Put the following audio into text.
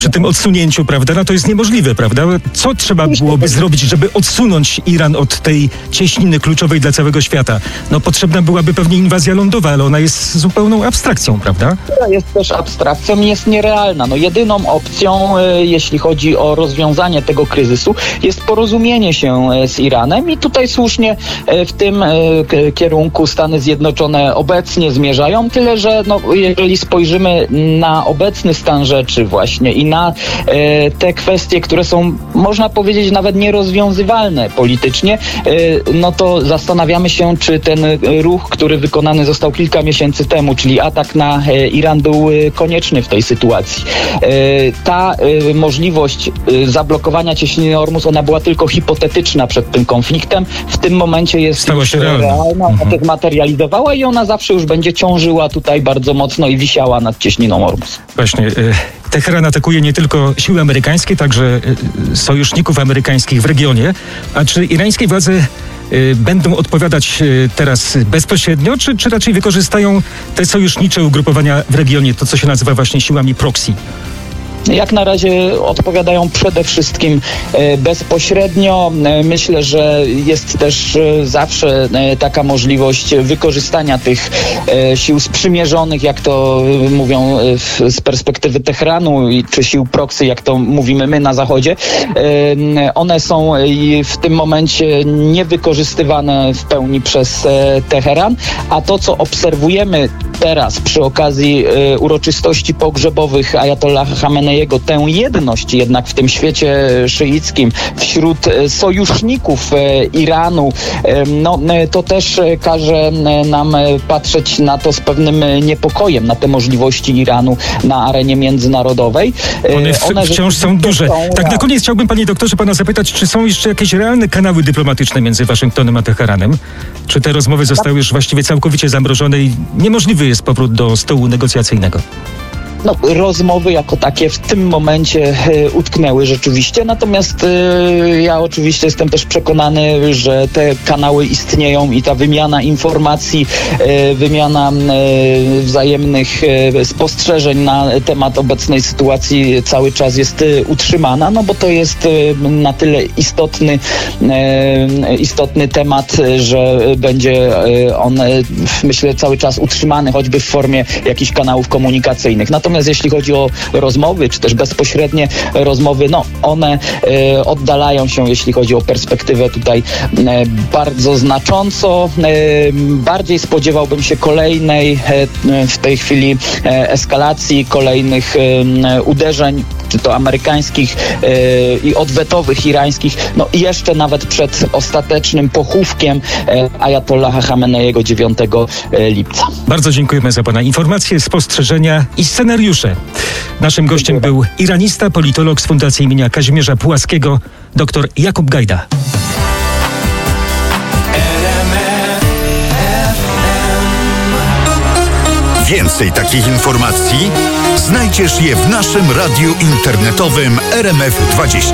przy tym odsunięciu, prawda, no to jest niemożliwe, prawda? Co trzeba byłoby zrobić, żeby odsunąć Iran od tej cieśniny kluczowej dla całego świata? No potrzebna byłaby pewnie inwazja lądowa, ale ona jest zupełną abstrakcją, prawda? Jest też abstrakcją i jest nierealna. No jedyną opcją, jeśli chodzi o rozwiązanie tego kryzysu, jest porozumienie się z Iranem i tutaj słusznie w tym kierunku Stany Zjednoczone obecnie zmierzają, tyle że jeżeli spojrzymy na obecny stan rzeczy właśnie i na te kwestie, które są, można powiedzieć, nawet nierozwiązywalne politycznie, no to zastanawiamy się, czy ten ruch, który wykonany został kilka miesięcy temu, czyli atak na Iran, był konieczny w tej sytuacji. Ta możliwość zablokowania cieśniny Ormus, ona była tylko hipotetyczna przed tym konfliktem. W tym momencie jest stała się realna. Ona się zmaterializowała i ona zawsze już będzie ciążyła tutaj bardzo mocno i wisiała nad cieśniną Ormus. Właśnie. Teheran atakuje nie tylko siły amerykańskie, także sojuszników amerykańskich w regionie. A czy irańskie władze będą odpowiadać teraz bezpośrednio, czy raczej wykorzystają te sojusznicze ugrupowania w regionie, to co się nazywa właśnie siłami proxy? Jak na razie odpowiadają przede wszystkim bezpośrednio. Myślę, że jest też zawsze taka możliwość wykorzystania tych sił sprzymierzonych, jak to mówią z perspektywy Teheranu, czy sił proxy, jak to mówimy my na Zachodzie. One są w tym momencie niewykorzystywane w pełni przez Teheran, a to, co obserwujemy teraz przy okazji uroczystości pogrzebowych Ajatollaha Chameneiego, tę jedność jednak w tym świecie szyickim wśród sojuszników Iranu, to też każe nam patrzeć na to z pewnym niepokojem, na te możliwości Iranu na arenie międzynarodowej. One wciąż są duże. Tak na koniec chciałbym, panie doktorze, pana zapytać, czy są jeszcze jakieś realne kanały dyplomatyczne między Waszyngtonem a Teheranem? Czy te rozmowy zostały już właściwie całkowicie zamrożone i niemożliwy jest powrót do stołu negocjacyjnego? Rozmowy jako takie w tym momencie utknęły rzeczywiście, natomiast ja oczywiście jestem też przekonany, że te kanały istnieją i ta wymiana informacji, wymiana wzajemnych spostrzeżeń na temat obecnej sytuacji cały czas jest utrzymana, bo to jest na tyle istotny temat, że będzie on, myślę, cały czas utrzymany, choćby w formie jakichś kanałów komunikacyjnych. Natomiast jeśli chodzi o rozmowy, czy też bezpośrednie rozmowy, one oddalają się, jeśli chodzi o perspektywę tutaj bardzo znacząco. Bardziej spodziewałbym się kolejnej w tej chwili eskalacji, kolejnych uderzeń, czy to amerykańskich i odwetowych irańskich, i jeszcze nawet przed ostatecznym pochówkiem Ajatollaha Chameneiego 9 lipca. Bardzo dziękujemy za pana informacje, spostrzeżenia i scenariusze. Naszym gościem był iranista, politolog z Fundacji imienia Kazimierza Pułaskiego, dr Jakub Gajda. Więcej takich informacji znajdziesz je w naszym radiu internetowym RMF 20.